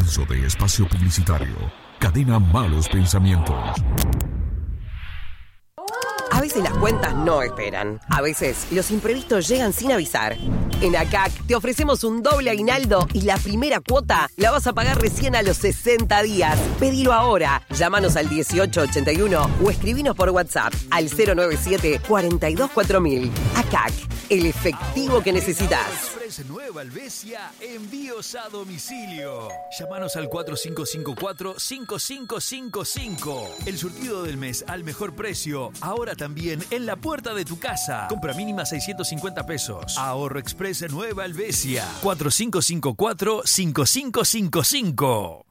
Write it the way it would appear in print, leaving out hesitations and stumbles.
Comienzo de espacio publicitario. Cadena Malos Pensamientos. A veces las cuentas no esperan. A veces los imprevistos llegan sin avisar. En ACAC te ofrecemos un doble aguinaldo y la primera cuota la vas a pagar recién a los 60 días. Pedilo ahora. Llámanos al 1881 o escribinos por WhatsApp al 097 424000. ACAC, el efectivo que necesitas. Nueva Helvecia, envíos a domicilio. Llámanos al 4554-5555. El surtido del mes al mejor precio, ahora también en la puerta de tu casa. Compra mínima 650 pesos. Ahorro Express Nueva Helvecia. 4554-5555.